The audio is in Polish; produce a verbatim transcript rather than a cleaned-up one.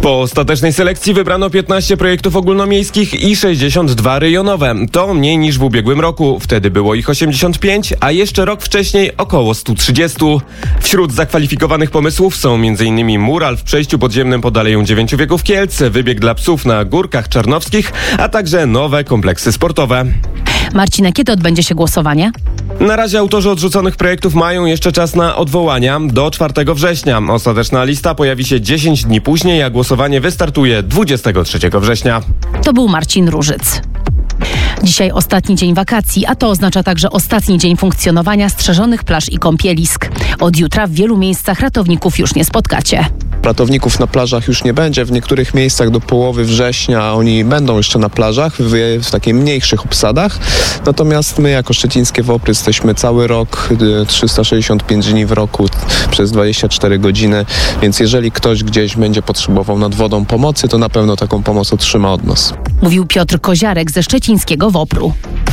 Po ostatecznej selekcji wybrano piętnaście projektów ogólnomiejskich i sześćdziesiąt dwa rejonowe. To mniej niż w ubiegłym roku. Wtedy było ich osiemdziesiąt pięć, a jeszcze rok wcześniej około sto trzydzieści. Wśród zakwalifikowanych pomysłów są m.in. mural w przejściu podziemnym pod Aleją Dziewięciu Wieków Kielc, wybieg dla psów na Górkach Czarnowskich, a także nowe kompleksy sportowe. Marcin, a kiedy odbędzie się głosowanie? Na razie autorzy odrzuconych projektów mają jeszcze czas na odwołania do czwartego września. Ostateczna lista pojawi się dziesięć dni później, a głosowanie wystartuje dwudziestego trzeciego września. To był Marcin Różyc. Dzisiaj ostatni dzień wakacji, a to oznacza także ostatni dzień funkcjonowania strzeżonych plaż i kąpielisk. Od jutra w wielu miejscach ratowników już nie spotkacie. Ratowników na plażach już nie będzie. W niektórych miejscach do połowy września oni będą jeszcze na plażach, w, w takich mniejszych obsadach. Natomiast my jako Szczecińskie Wopry jesteśmy cały rok, trzysta sześćdziesiąt pięć dni w roku, przez dwadzieścia cztery godziny. Więc jeżeli ktoś gdzieś będzie potrzebował nad wodą pomocy, to na pewno taką pomoc otrzyma od nas. Mówił Piotr Koziarek ze Szczecińskiego Wopru.